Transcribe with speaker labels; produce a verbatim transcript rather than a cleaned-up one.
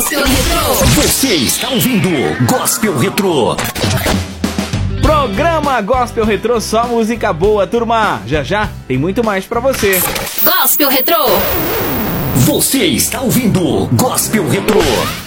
Speaker 1: Gospel Retrô.
Speaker 2: Você está ouvindo Gospel Retrô.
Speaker 3: Programa Gospel Retrô, só música boa, turma. Já já tem muito mais pra você.
Speaker 1: Gospel Retrô.
Speaker 2: Você está ouvindo Gospel Retrô.